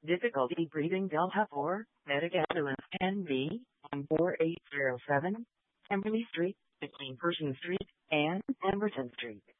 Difficulty breathing Delta 4, medic ambulance NV on 4807, Kimberly Street, between Pershing Street and Pemberton Street.